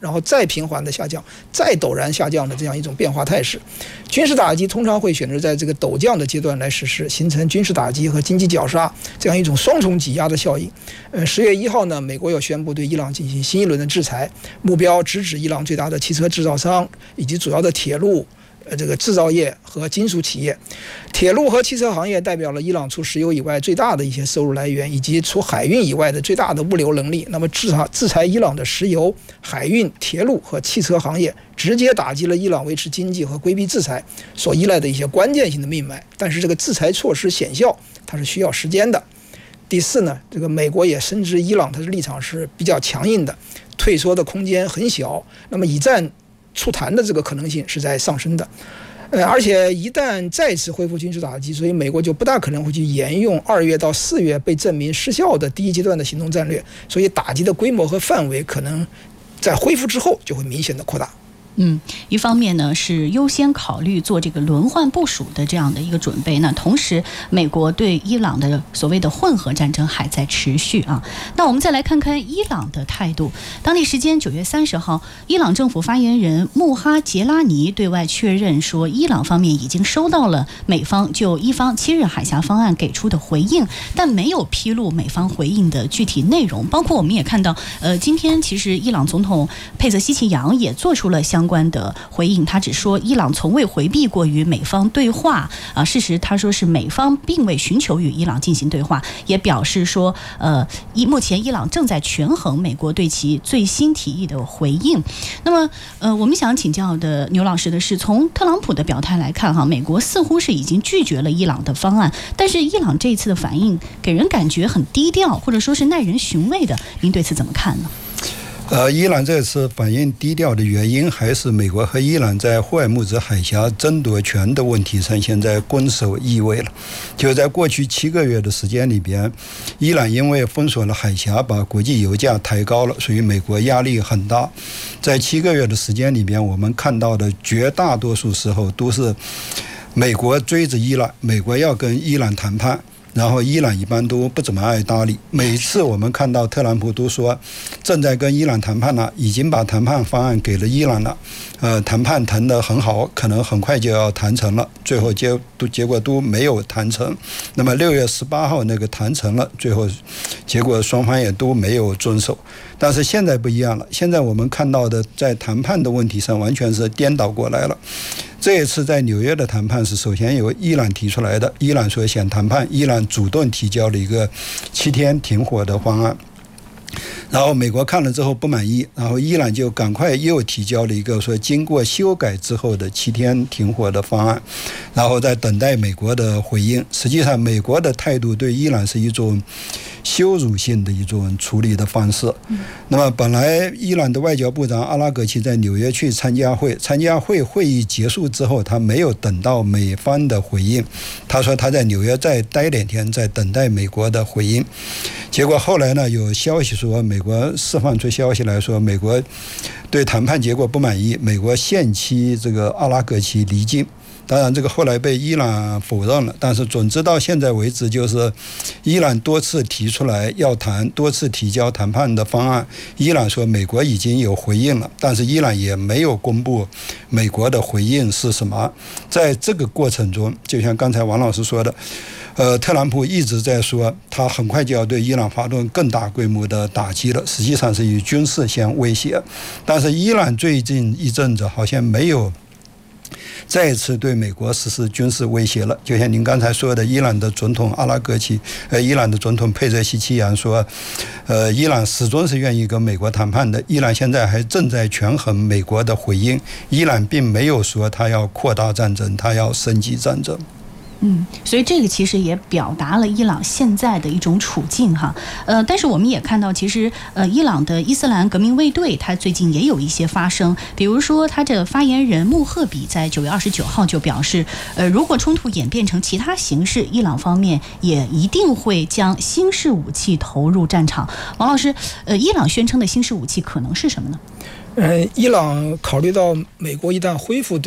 然后再平缓的下降，再陡然下降的这样一种变化态势。军事打击通常会选择在这个陡降的阶段来实施，形成军事打击和经济绞杀这样一种双重挤压的效应。10月1号呢，美国要宣布对伊朗进行新一轮的制裁，目标直指伊朗最大的汽车制造商以及主要的铁路这个制造业和金属企业。铁路和汽车行业代表了伊朗除石油以外最大的一些收入来源，以及除海运以外的最大的物流能力。那么制裁伊朗的石油、海运、铁路和汽车行业，直接打击了伊朗维持经济和规避制裁所依赖的一些关键性的命脉。但是这个制裁措施显效，它是需要时间的。第四呢，这个美国也深知伊朗它的立场是比较强硬的，退缩的空间很小，那么以战促谈的这个可能性是在上升的。而且一旦再次恢复军事打击，所以美国就不大可能会去沿用2月到4月被证明失效的第一阶段的行动战略，所以打击的规模和范围可能在恢复之后就会明显的扩大。 一方面呢是优先考虑做这个轮换部署的这样的一个准备，那同时美国对伊朗的所谓的混合战争还在持续啊。那我们再来看看伊朗的态度。当地时间9月30号，伊朗政府发言人穆哈杰拉尼对外确认说，伊朗方面已经收到了美方就伊方7日海峡方案给出的回应，但没有披露美方回应的具体内容。包括我们也看到，今天其实伊朗总统佩泽希奇扬也做出了相关的回应，他只说伊朗从未回避过与美方对话事实他说是美方并未寻求与伊朗进行对话，也表示说目前伊朗正在权衡美国对其最新提议的回应。那么我们想请教的牛老师的是，从特朗普的表态来看美国似乎是已经拒绝了伊朗的方案，但是伊朗这一次的反应给人感觉很低调，或者说是耐人寻味的，您对此怎么看呢？ 伊朗这次反应低调的原因，还是美国和伊朗在霍尔木兹海峡争夺权的问题上现在攻守易位了。就在过去7个月的时间里边，伊朗因为封锁了海峡，把国际油价抬高了，所以美国压力很大。在7个月的时间里边，我们看到的绝大多数时候都是美国追着伊朗，美国要跟伊朗谈判，然后伊朗一般都不怎么爱搭理。每次我们看到特朗普都说正在跟伊朗谈判了，已经把谈判方案给了伊朗了，谈判谈得很好，可能很快就要谈成了，最后结果都没有谈成。那么6月18号那个谈成了，最后结果双方也都没有遵守。但是现在不一样了，现在我们看到的在谈判的问题上完全是颠倒过来了。这一次在纽约的谈判是首先由伊朗提出来的，伊朗说想谈判，伊朗主动提交了一个7天停火的方案，然后美国看了之后不满意，然后伊朗就赶快又提交了一个说经过修改之后的7天停火的方案，然后再等待美国的回应。实际上美国的态度对伊朗是一种羞辱性的一种处理的方式。那么本来伊朗的外交部长阿拉格齐在纽约去参加会议结束之后，他没有等到美方的回应，他说他在纽约再待2天，再等待美国的回应。结果后来呢，有消息说美国释放出消息来说，美国对谈判结果不满意，美国限期这个阿拉格齐离境。当然这个后来被伊朗否认了，但是总之到现在为止，就是伊朗多次提出来要谈，多次提交谈判的方案，伊朗说美国已经有回应了，但是伊朗也没有公布美国的回应是什么。在这个过程中，就像刚才王老师说的，特朗普一直在说他很快就要对伊朗发动更大规模的打击了，实际上是以军事先威胁。但是伊朗最近一阵子好像没有再一次对美国实施军事威胁了。就像您刚才说的，伊朗的总统阿拉格齐，伊朗的总统佩泽希奇扬说，伊朗始终是愿意跟美国谈判的，伊朗现在还正在权衡美国的回应，伊朗并没有说他要扩大战争，他要升级战争。 所以这个其实也表达了伊朗现在的一种处境哈。但是我们也看到，其实伊朗的伊斯兰革命卫队，它最近也有一些发声，比如说它的发言人穆赫比在9月29号就表示，如果冲突演变成其他形式，伊朗方面也一定会将新式武器投入战场。王老师，伊朗宣称的新式武器可能是什么呢？ 伊朗考虑到美国一旦恢复对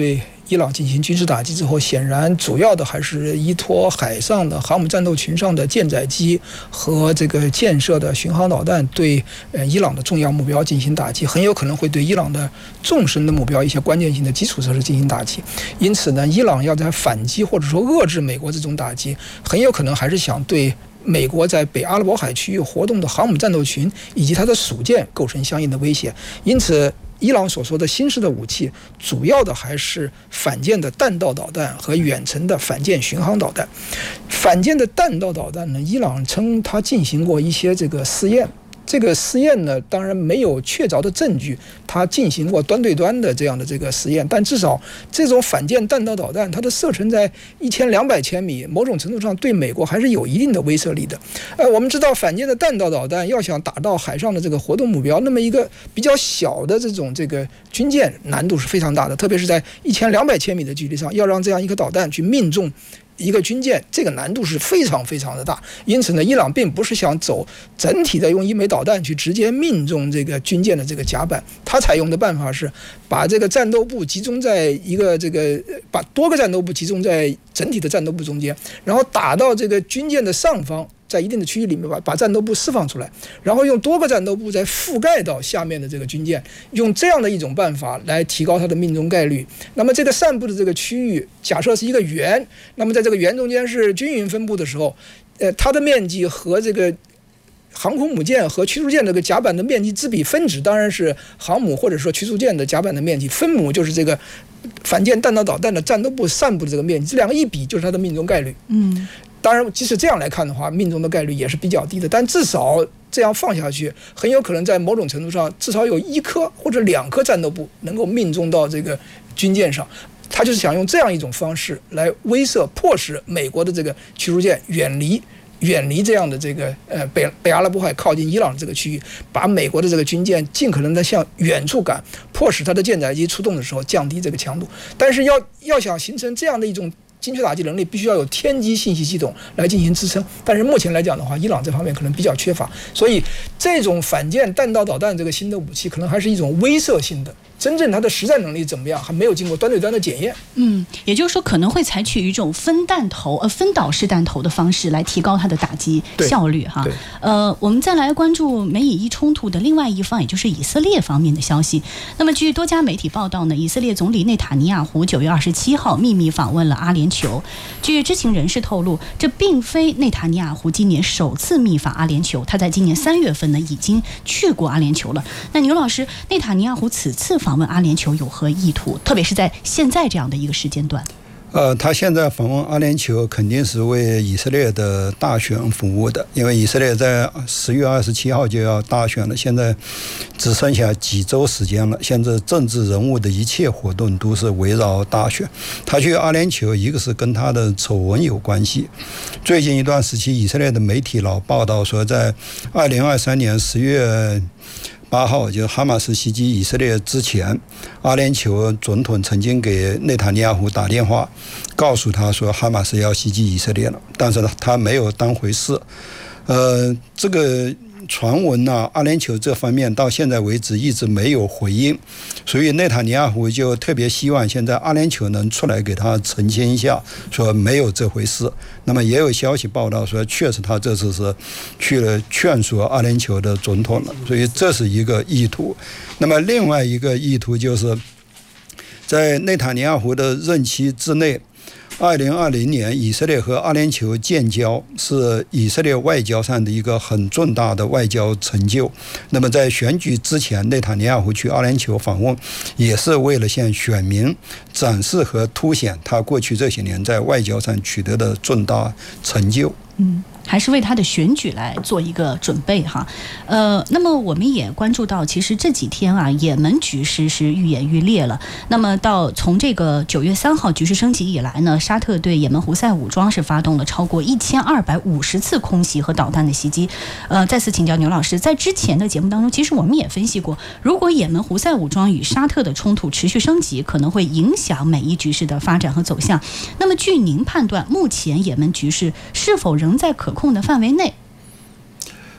伊朗进行军事打击之后，显然主要的还是依托海上的航母战斗群上的舰载机和这个建设的巡航导弹对伊朗的重要目标进行打击，很有可能会对伊朗的纵深的目标一些关键性的基础设施进行打击。因此呢，伊朗要在反击或者说遏制美国这种打击，很有可能还是想对美国在北阿拉伯海区域活动的航母战斗群以及它的属舰构成相应的威胁。因此伊朗所说的新式的武器，主要的还是反舰的弹道导弹和远程的反舰巡航导弹。反舰的弹道导弹呢，伊朗称它进行过一些这个试验。这个试验呢，当然没有确凿的证据，它进行过端对端的这样的这个实验，但至少这种反舰弹道导弹，它的射程在1200千米，某种程度上对美国还是有一定的威慑力的。我们知道反舰的弹道导弹要想打到海上的这个活动目标，那么一个比较小的这种这个军舰难度是非常大的，特别是在1200千米的距离上，要让这样一个导弹去命中一个军舰，这个难度是非常非常的大。因此呢，伊朗并不是想走整体的用一枚导弹去直接命中这个军舰的这个甲板，它采用的办法是把这个战斗部集中在一个把多个战斗部集中在整体的战斗部中间，然后打到这个军舰的上方，在一定的区域里面把战斗部释放出来，然后用多个战斗部再覆盖到下面的这个军舰，用这样的一种办法来提高它的命中概率。那么这个散布的这个区域假设是一个圆，那么在这个圆中间是均匀分布的时候，它的面积和这个航空母舰和驱逐舰这个甲板的面积之比，分子当然是航母或者说驱逐舰的甲板的面积，分母就是这个反舰弹道导弹的战斗部散布的这个面积，这两个一比就是它的命中概率。当然即使这样来看的话，命中的概率也是比较低的，但至少这样放下去，很有可能在某种程度上至少有1颗或者2颗战斗部能够命中到这个军舰上。他就是想用这样一种方式来威慑迫使美国的这个驱逐舰远离这样的这个北阿拉伯海靠近伊朗这个区域，把美国的这个军舰尽可能的向远处赶，迫使它的舰载机出动的时候降低这个强度。但是要想形成这样的一种精确打击能力，必须要有天基信息系统来进行支撑，但是目前来讲的话，伊朗这方面可能比较缺乏，所以这种反舰弹道导弹这个新的武器可能还是一种威慑性的，真正它的实战能力怎么样，还没有经过端对端的检验。 也就是说可能会采取一种分导式弹头的方式来提高它的打击效率哈。我们再来关注美以伊冲突的另外一方，也就是以色列方面的消息。那么据多家媒体报道呢，以色列总理内塔尼亚胡9月27号秘密访问了阿联酋。据知情人士透露，这并非内塔尼亚胡今年首次密访阿联酋，他在今年3月份呢已经去过阿联酋了。那牛老师，内塔尼亚胡此次访问阿联酋有何意图？特别是在现在这样的一个时间段。 他现在访问阿联酋肯定是为以色列的大选服务的，因为以色列在10月27号就要大选了，现在只剩下几周时间了。现在政治人物的一切活动都是围绕大选。他去阿联酋，一个是跟他的丑闻有关系。最近一段时期，以色列的媒体老报道说，在2023年10月8号，就是哈马斯袭击以色列之前，阿联酋总统曾经给内塔尼亚胡打电话，告诉他说哈马斯要袭击以色列了，但是他没有当回事。这个传闻呢，阿联酋这方面到现在为止一直没有回应，所以内塔尼亚胡就特别希望现在阿联酋能出来给他澄清一下，说没有这回事。那么也有消息报道说，确实他这次是去了劝说阿联酋的总统了，所以这是一个意图。那么另外一个意图就是在内塔尼亚胡的任期之内，2020年以色列和阿联酋建交是以色列外交上的一个很重大的外交成就。那么在选举之前，内塔尼亚胡去阿联酋访问，也是为了向选民展示和凸显他过去这些年在外交上取得的重大成就。 还是为他的选举来做一个准备哈。那么我们也关注到，其实这几天啊，也门局势是愈演愈烈了。那么从这个9月3号局势升级以来呢，沙特对也门胡塞武装是发动了超过1250次空袭和导弹的袭击。再次请教牛老师，在之前的节目当中，其实我们也分析过，如果也门胡塞武装与沙特的冲突持续升级，可能会影响美伊局势的发展和走向。那么据您判断，目前也门局势是否仍在可控的范围内？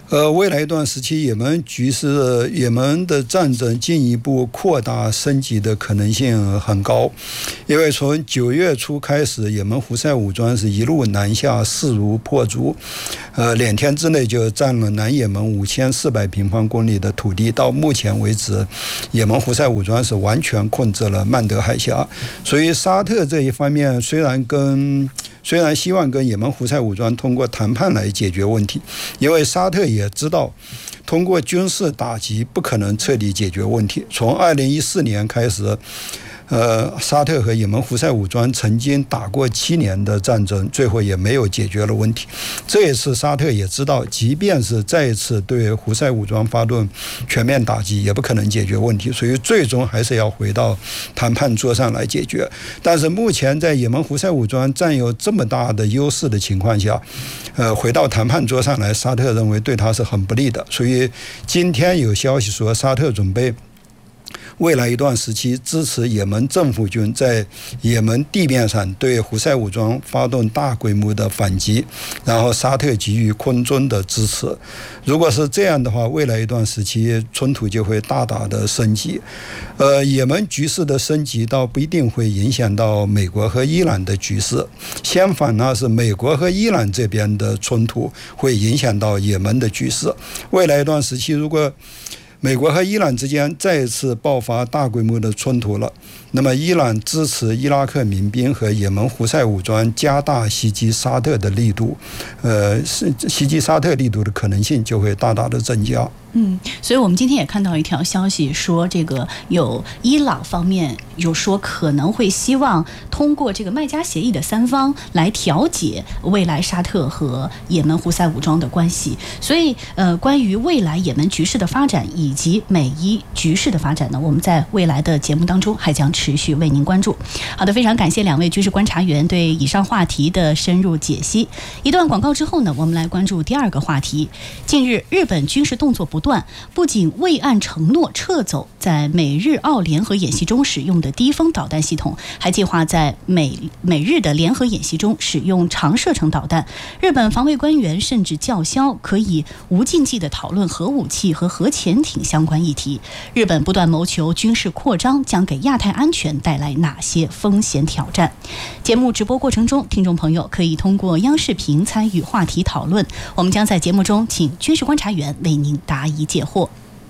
未来一段时期，也门的战争进一步扩大升级的可能性很高，因为从9月初开始，也门胡塞武装是一路南下，势如破竹，2天之内就占了南也门5400平方公里的土地。到目前为止，也门胡塞武装是完全控制了曼德海峡，所以沙特这一方面虽然希望跟也门胡塞武装通过谈判来解决问题，因为沙特也知道通过军事打击不可能彻底解决问题。从2014年开始，沙特和也门胡塞武装曾经打过7年的战争，最后也没有解决了问题。这一次沙特也知道，即便是再一次对胡塞武装发动全面打击，也不可能解决问题，所以最终还是要回到谈判桌上来解决。但是目前在也门胡塞武装占有这么大的优势的情况下，回到谈判桌上来，沙特认为对他是很不利的。所以今天有消息说，沙特准备未来一段时期支持也门政府军在也门地面上对胡塞武装发动大规模的反击，然后沙特给予空中的支持。如果是这样的话，未来一段时期冲突就会大大的升级。也门局势的升级倒不一定会影响到美国和伊朗的局势，相反呢，是美国和伊朗这边的冲突会影响到也门的局势。未来一段时期，如果美国和伊朗之间再一次爆发大规模的冲突了，那么伊朗支持伊拉克民兵和也门胡塞武装加大袭击沙特的力度，袭击沙特力度的可能性就会大大的增加。 所以我们今天也看到一条消息说，这个有伊朗方面有说可能会希望通过这个麦加协议的3方来调解未来沙特和也门胡塞武装的关系。所以关于未来也门局势的发展以及美伊局势的发展呢，我们在未来的节目当中还将持续为您关注。好的，非常感谢2位军事观察员对以上话题的深入解析。一段广告之后呢，我们来关注第2个话题。近日日本军事动作不断，不仅未按承诺撤走在美日澳联合演习中使用的低风导弹系统，还计划在美日的联合演习中使用长射程导弹。日本防卫官员甚至叫嚣可以无禁忌地讨论核武器和核潜艇相关议题。日本不断谋求军事扩张，将给亚太安全带来哪些风险挑战？节目直播过程中，听众朋友可以通过央视频参与话题讨论，我们将在节目中请军事观察员为您答疑解惑。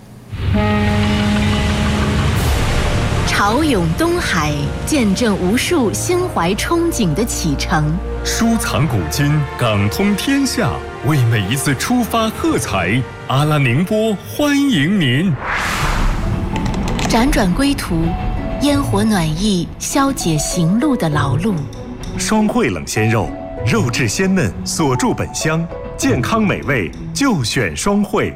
潮涌东海，见证无数心怀憧憬的启程。 收藏古今，港通天下，为每一次出发喝彩。阿拉宁波欢迎您。 辗转归途，烟火暖意消解行路的劳碌。 双汇冷鲜肉，肉质鲜嫩，锁住本乡，健康美味就选双汇。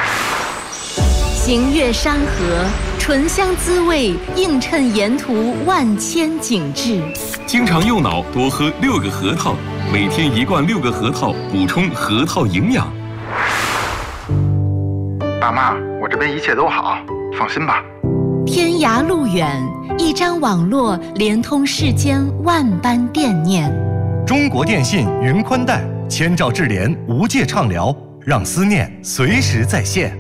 行越山河，醇香滋味映衬沿途万千景致。 经常用脑，多喝6个核桃，每天1罐6个核桃，补充核桃营养。 爸妈，我这边一切都好，放心吧。 天涯路远，一张网络连通世间万般惦念。 中国电信云宽带，1000兆智联无界畅聊，让思念随时在线。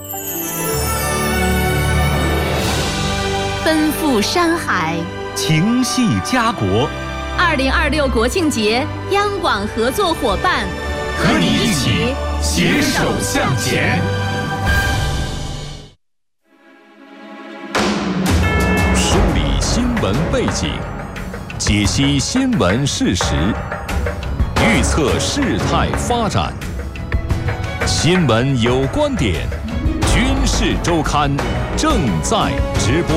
奔赴山海， 情系家国。 2026国庆节，央广合作伙伴， 和你一起携手向前。 梳理新闻背景，解析新闻事实，预测事态发展。新闻有观点，军事周刊正在直播。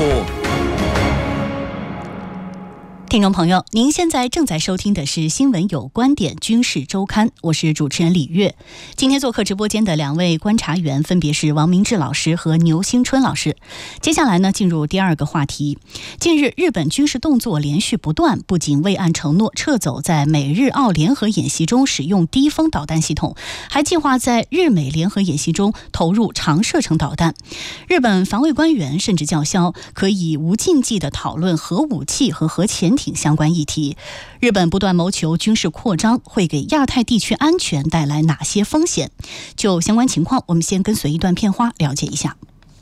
听众朋友，您现在正在收听的是新闻有观点军事周刊，我是主持人李月。今天做客直播间的2位观察员分别是王明志老师和牛兴春老师。接下来呢，进入第2个话题。近日日本军事动作连续不断，不仅未按承诺撤走在美日澳联合演习中使用低风导弹系统，还计划在日美联合演习中投入长射程导弹。日本防卫官员甚至叫嚣可以无禁忌地讨论核武器和核潜艇相关议题。日本不断谋求军事扩张，会给亚太地区安全带来哪些风险？就相关情况，我们先跟随一段片花了解一下。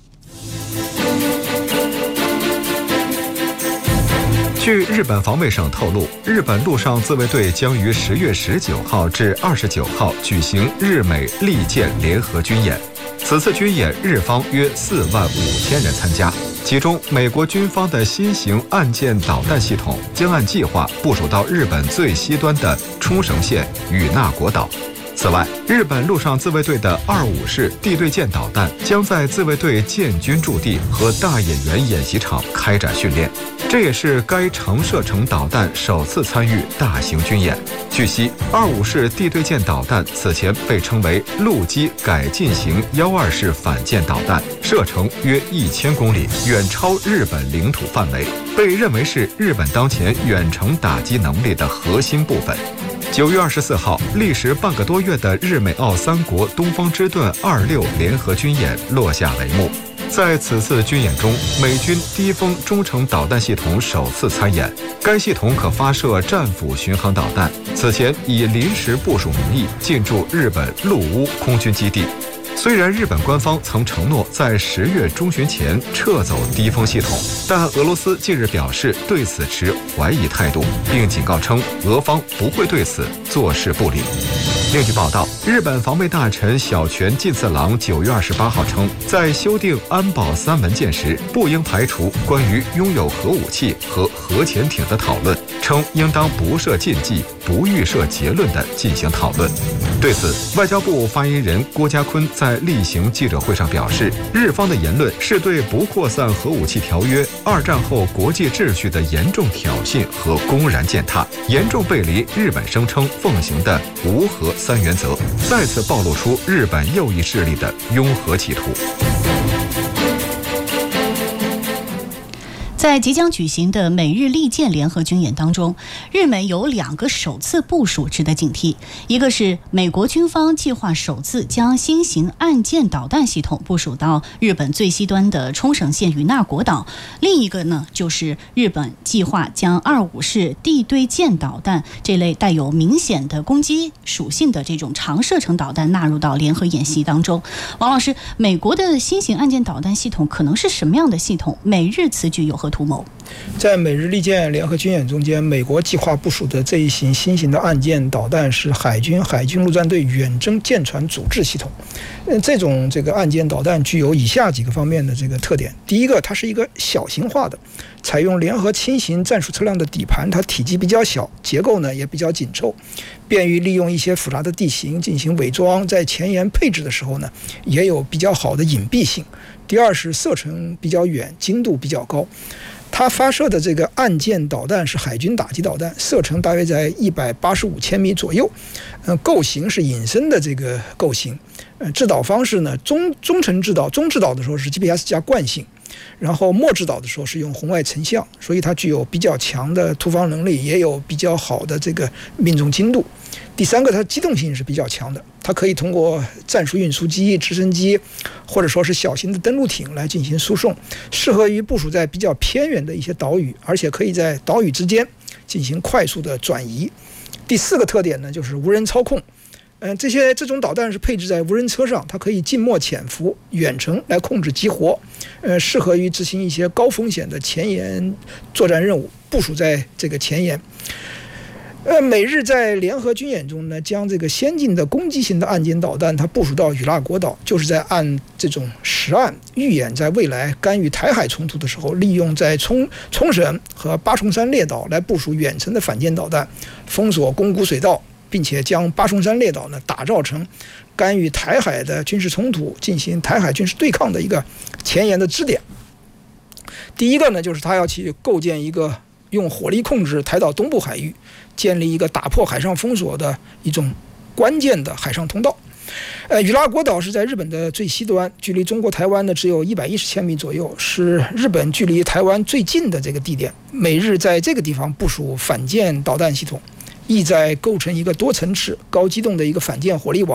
据日本防卫省透露，日本陆上自卫队将于10月19号至29号举行日美利剑联合军演。此次军演，日方约45000人参加，其中美国军方的新型岸舰导弹系统将按计划部署到日本最西端的冲绳县与那国岛。此外，日本陆上自卫队的25式地对舰导弹将在自卫队建军驻地和大野原演习场开展训练，这也是该长射程导弹首次参与大型军演。据悉，25式地对舰导弹此前被称为陆基改进型12式反舰导弹，射程约1000公里，远超日本领土范围，被认为是日本当前远程打击能力的核心部分。9月24号，历时半个多月的日美澳3国东方之盾26联合军演落下帷幕。在此次军演中，美军低风中程导弹系统首次参演，该系统可发射战斧巡航导弹，此前以临时部署名义进驻日本陆乌空军基地。虽然日本官方曾承诺在10月中旬前撤走低风系统，但俄罗斯近日表示对此持怀疑态度，并警告称俄方不会对此坐视不理。另据报道，日本防卫大臣小泉进次郎9月28号称，在修订安保3文件时，不应排除关于拥有核武器和核潜艇的讨论，称应当不设禁忌、不预设结论地进行讨论。对此，外交部发言人郭家坤在例行记者会上表示，日方的言论是对不扩散核武器条约、2战后国际秩序的严重挑衅和公然践踏，严重背离日本声称奉行的无核3原则，再次暴露出日本右翼势力的拥核企图。 在即将举行的美日利剑联合军演当中，日美有2个首次部署值得警惕。一个是美国军方计划首次将新型岸舰导弹系统部署到日本最西端的冲绳县与那国岛，另一个呢就是日本计划将25式地对舰导弹这类带有明显的攻击属性的这种长射程导弹纳入到联合演习当中。王老师，美国的新型岸舰导弹系统可能是什么样的系统？美日此举有何图谋？ 在美日利剑联合军演中间，美国计划部署的这一型新型的岸舰导弹是海军陆战队远征舰船阻滞系统。这种岸舰导弹具有以下几个方面的特点。第一个，它是一个小型化的，采用联合轻型战术车辆的底盘，它体积比较小，结构呢也比较紧凑，便于利用一些复杂的地形进行伪装，在前沿配置的时候呢也有比较好的隐蔽性。第二是射程比较远，精度比较高。它发射的岸舰导弹是海军打击导弹，射程大约在185千米左右。构型是隐身的构型。制导方式呢，中程制导，中制导的时候是 GPS 加惯性，然后末制导的时候是用红外成像，所以它具有比较强的突防能力，也有比较好的命中精度。第三个，它机动性是比较强的，它可以通过战术运输机、直升机，或者说是小型的登陆艇来进行输送，适合于部署在比较偏远的一些岛屿，而且可以在岛屿之间进行快速的转移。第四个特点呢，就是无人操控。这种导弹是配置在无人车上，它可以近墨潜伏、远程来控制激活，适合于执行一些高风险的前沿作战任务，部署在前沿。美日在联合军演中呢，将先进的攻击型的岸舰导弹它部署到与那国岛，就是在按这种实岸预演在未来干预台海冲突的时候，利用在冲绳和八重山列岛来部署远程的反舰导弹，封锁宫古水道，并且将八重山列岛呢打造成干预台海的军事冲突、进行台海军事对抗的一个前沿的支点。第一个呢，就是它要去构建一个用火力控制台岛东部海域，建立一个打破海上封锁的一种关键的海上通道。与那国岛是在日本的最西端，距离中国台湾呢只有110千米左右，是日本距离台湾最近的地点。美日在这个地方部署反舰导弹系统，意在构成一个多层次、高机动的一个反舰火力网，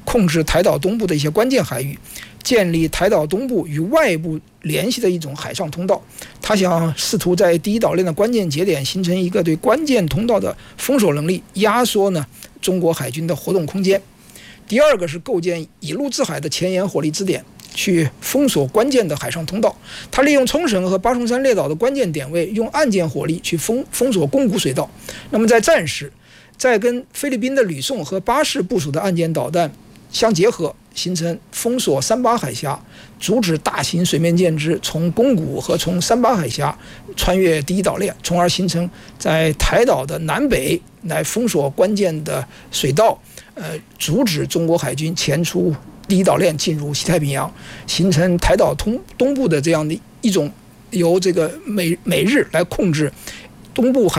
控制台岛东部的一些关键海域，建立台岛东部与外部联系的一种海上通道。他想试图在第一岛链的关键节点形成一个对关键通道的封锁能力，压缩呢中国海军的活动空间。第二个是构建以陆制海的前沿火力支点，去封锁关键的海上通道。他利用冲绳和八重山列岛的关键点位，用岸舰火力去封锁宫古水道。那么在战时，再跟菲律宾的吕宋和巴士部署的岸舰导弹相结合，形成封锁三巴海峡，阻止大型水面舰只从宫古和从三巴海峡穿越第一岛链，从而形成在台岛的南北来封锁关键的水道，阻止中国海军前出第一岛链进入西太平洋，形成台岛东部的这样的一种由这个美日来控制东部海